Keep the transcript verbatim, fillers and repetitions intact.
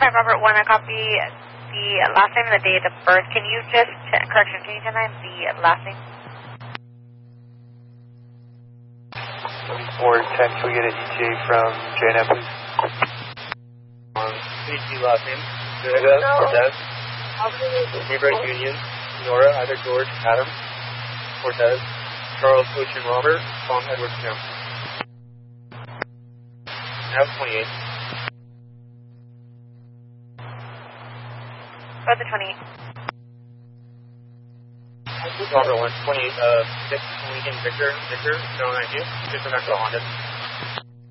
twenty-five Robert one, I copy the last name and the date of birth. Can you just, correction, can you deny the last name? twenty-four ten, can we get an E T A from J N M, please? Um, C T last name, Juniga, Cortez, Neighbor Union, Nora, either George, Adam, Cortez, Charles Ocean Robert, Tom Edward Kim. F twenty-eight. Go to twenty-eight. Robert one, twenty-eight, uh, six, Lincoln, Victor, Victor, zero nine two, just connect to Honda.